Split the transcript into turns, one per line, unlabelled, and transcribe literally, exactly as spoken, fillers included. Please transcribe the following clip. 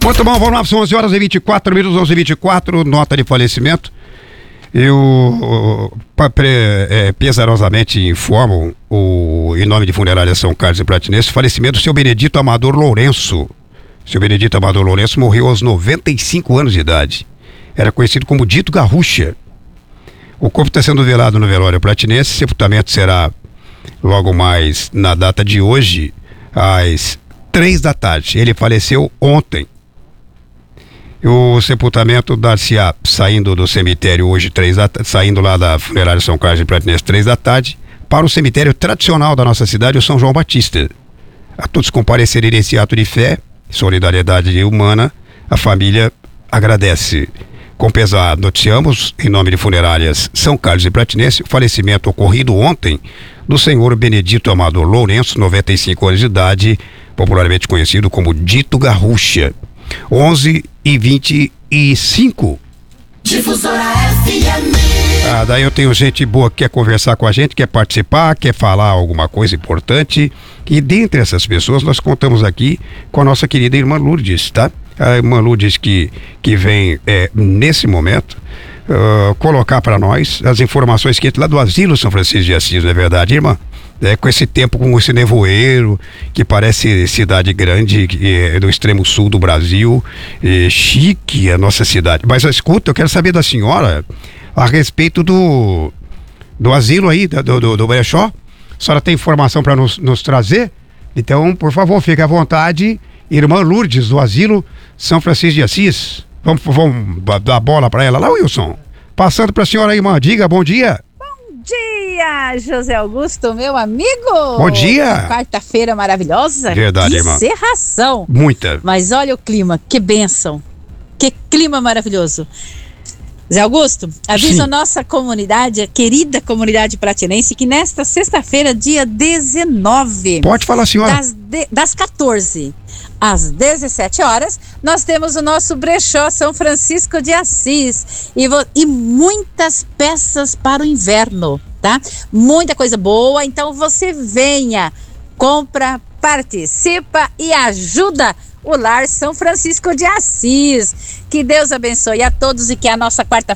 Muito bom, vamos lá, são onze horas e vinte e quatro minutos, onze e vinte e quatro, nota de falecimento. Eu é, pesarosamente informo, o, em nome de Funerária São Carlos e Pratinense, o falecimento do seu Benedito Amador Lourenço. Seu Benedito Amador Lourenço morreu aos noventa e cinco anos de idade. Era conhecido como Dito Garrucha. O corpo está sendo velado no velório pratinense. O sepultamento será logo mais na data de hoje, às três da tarde. Ele faleceu ontem. O sepultamento dar-se-á saindo do cemitério hoje, três da, saindo lá da Funerária São Carlos de Pratinense, três da tarde, para o cemitério tradicional da nossa cidade, o São João Batista. A todos comparecerem nesse ato de fé, solidariedade humana, a família agradece. Com pesar, noticiamos, em nome de Funerárias São Carlos e Pratinense, o falecimento ocorrido ontem do senhor Benedito Amador Lourenço, noventa e cinco anos de idade, popularmente conhecido como Dito Garrucha. onze e vinte e cinco.
Difusora F M.
Ah, daí eu tenho gente boa que quer conversar com a gente, quer participar, quer falar alguma coisa importante. E dentre essas pessoas nós contamos aqui com a nossa querida irmã Lourdes, tá? A irmã Lourdes que, que vem é, nesse momento uh, colocar para nós as informações que lá do Asilo São Francisco de Assis, não é verdade, irmã? É, com esse tempo, com esse nevoeiro, que parece cidade grande, que é do extremo sul do Brasil, é, chique a nossa cidade. Mas escuta, eu quero saber da senhora a respeito do, do asilo aí, do, do, do Brechó. A senhora tem informação para nos, nos trazer? Então, por favor, fique à vontade, irmã Lourdes, do Asilo São Francisco de Assis. Vamos, vamos dar a bola para ela lá, Wilson. Passando para a senhora, irmã, diga bom dia.
Bom dia, José Augusto, meu amigo.
Bom dia.
Quarta-feira maravilhosa.
Verdade,
que
irmã.
Serração.
Muita.
Mas olha o clima, que bênção. Que clima maravilhoso. Zé Augusto, aviso
Sim.
a nossa comunidade, a querida comunidade pratinense, que nesta sexta-feira, dia dezenove.
Pode falar, senhora.
Das, de, das quatorze às dezessete horas, nós temos o nosso brechó São Francisco de Assis e, vo, e muitas peças para o inverno, tá? Muita coisa boa, então você venha, compra, participa e ajuda o Lar São Francisco de Assis. Que Deus abençoe a todos e que a nossa quarta